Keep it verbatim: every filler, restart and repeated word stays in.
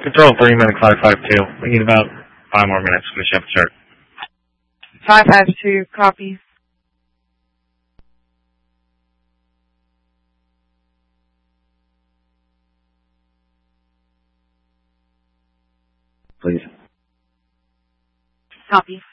Control three, minute five five two. We need about five more minutes to finish up the chart. five five two, copy. Please. Copy.